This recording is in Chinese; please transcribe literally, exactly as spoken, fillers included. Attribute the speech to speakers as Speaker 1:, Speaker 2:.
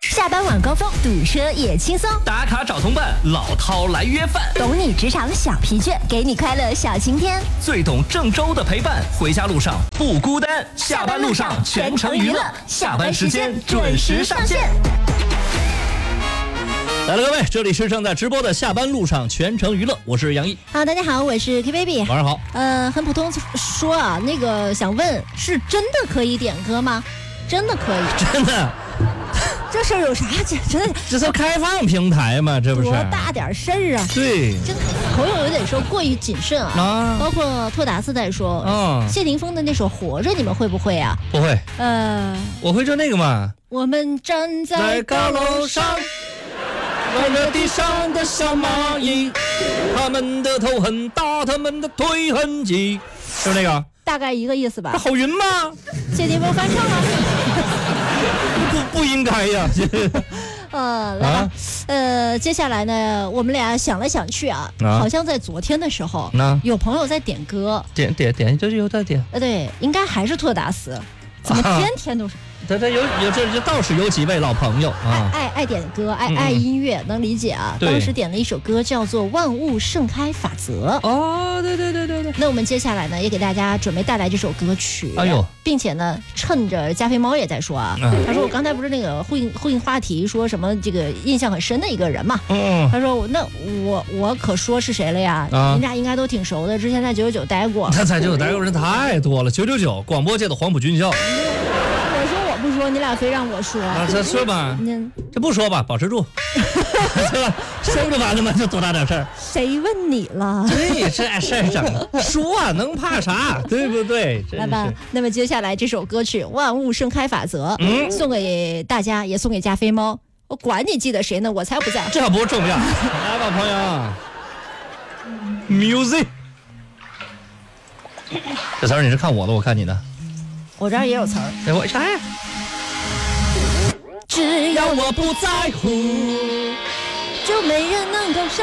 Speaker 1: 下班晚高峰，堵车也轻松。
Speaker 2: 打卡找同伴，老饕来约饭。
Speaker 1: 懂你职场小疲倦，给你快乐小晴天。
Speaker 2: 最懂郑州的陪伴，回家路上不孤单。下班路上全程娱乐，下班时间准时上线。来了，各位，这里是正在直播的下班路上全程娱乐，我是杨毅。
Speaker 1: 好，大家好，我是 K Baby。
Speaker 2: 晚上好。
Speaker 1: 呃，很普通说啊，那个想问，是真的可以点歌吗？真的可以？
Speaker 2: 真的？
Speaker 1: 这事儿有啥？这真的？
Speaker 2: 这是开放平台嘛？这不是？
Speaker 1: 多大点事儿啊？
Speaker 2: 对。
Speaker 1: 真的，朋友有点说过于谨慎啊。啊。包括托达斯在说，嗯，谢霆锋的那首《活着》，你们会不会啊？
Speaker 2: 不会。
Speaker 1: 呃，
Speaker 2: 我会就那个嘛。
Speaker 1: 我们站在高楼上。
Speaker 2: 望着地上的小蚂蚁，他们的头很大，他们的腿很挤，就是那个，
Speaker 1: 大概一个意思吧。
Speaker 2: 好晕吗？
Speaker 1: 谢霆锋翻唱啊？
Speaker 2: 不不应该呀。
Speaker 1: 呃，来吧，啊、呃，接下来呢，我们俩想来想去啊，啊好像在昨天的时候，啊、有朋友在点歌，
Speaker 2: 点点点，就是有在点，
Speaker 1: 呃，对，应该还是托达斯，怎么天天都是？啊
Speaker 2: 对对，有有这这倒是有几位老朋友啊，
Speaker 1: 爱爱爱点歌，爱爱音乐，能理解啊。当时点了一首歌叫做《万物盛开法则》。
Speaker 2: 哦，对对对对对。
Speaker 1: 那我们接下来呢，也给大家准备带来这首歌曲。哎呦，并且呢，趁着加菲猫也在说啊，他说我刚才不是那个呼应呼应话题，说什么这个印象很深的一个人嘛。嗯。他说那我我可说是谁了呀？啊、你俩应该都挺熟的，之前在九九九待过。
Speaker 2: 他在九九待过人太多了，九九九广播界的黄埔军校。
Speaker 1: 不说，你俩非让我说
Speaker 2: 啊！这说吧，这不说吧，保持住，是吧？收着完了吗？这多大点事儿？
Speaker 1: 谁问你了？
Speaker 2: 对，这事儿整说啊，能怕啥？对不对？
Speaker 1: 来吧，那么接下来这首歌曲《万物盛开法则》，嗯，送给大家，也送给加菲猫。我管你记得谁呢？我才不在。
Speaker 2: 这不重要。来吧，朋友 ，music。这词儿你是看我的，我看你的。
Speaker 1: 我这儿也有词儿。
Speaker 2: 哎，我啥呀？只要我不在乎，
Speaker 1: 就没人能够伤